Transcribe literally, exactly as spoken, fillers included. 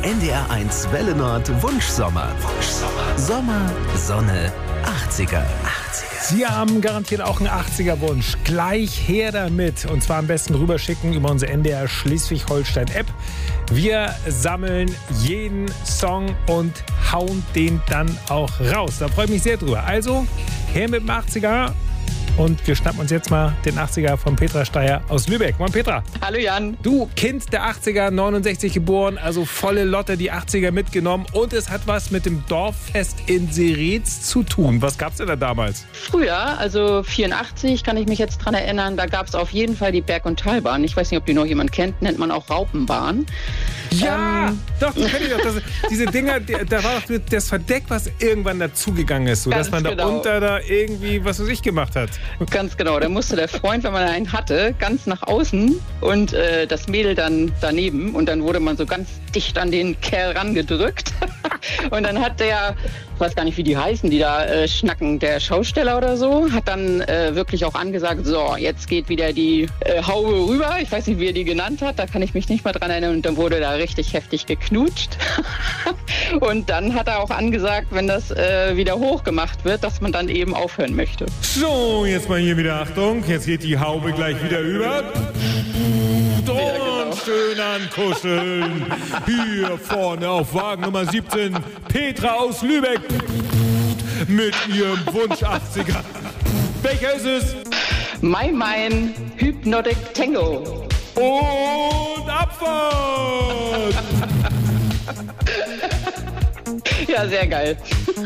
N D R eins Welle Nord Wunschsommer. Wunschsommer. Sommer, Sonne, achtziger. achtziger. Sie haben garantiert auch einen achtziger-Wunsch. Gleich her damit. Und zwar am besten rüberschicken über unsere N D R Schleswig-Holstein-App. Wir sammeln jeden Song und hauen den dann auch raus. Da freue ich mich sehr drüber. Also, her mit dem achtziger. Und wir schnappen uns jetzt mal den achtziger von Petra Steyer aus Lübeck. Moin Petra. Hallo Jan. Du, Kind der achtziger, neunundsechzig geboren, also volle Lotte die achtziger mitgenommen. Und es hat was mit dem Dorffest in Seretz zu tun. Was gab's denn da damals? Früher, also vierundachtzig, kann ich mich jetzt dran erinnern, da gab es auf jeden Fall die Berg- und Talbahn. Ich weiß nicht, ob die noch jemand kennt, nennt man auch Raupenbahn. Ja, ähm, doch, die kenn ich doch. Das, diese Dinger, die, da war doch das Verdeck, was irgendwann dazugegangen ist. So, dass man genau. da unter da irgendwie, was weiß ich, gemacht hat. Ganz genau, da musste der Freund, wenn man einen hatte, ganz nach außen und äh, das Mädel dann daneben. Und dann wurde man so ganz dicht an den Kerl rangedrückt. Und dann hat der, ich weiß gar nicht, wie die heißen, die da äh, schnacken, der Schausteller oder so, hat dann äh, wirklich auch angesagt, so, jetzt geht wieder die äh, Haube rüber. Ich weiß nicht, wie er die genannt hat, da kann ich mich nicht mehr dran erinnern. Und dann wurde da richtig heftig geknutscht. Und dann hat er auch angesagt, wenn das äh, wieder hochgemacht wird, dass man dann eben aufhören möchte. So, jetzt mal hier wieder Achtung. Jetzt geht die Haube gleich wieder über. Und schön ankuscheln. Hier vorne auf Wagen Nummer siebzehn. Petra aus Lübeck. Mit ihrem Wunsch achtziger. Welcher ist es? My Mine Hypnotic Tango. Und Abfahrt! Ja, sehr geil.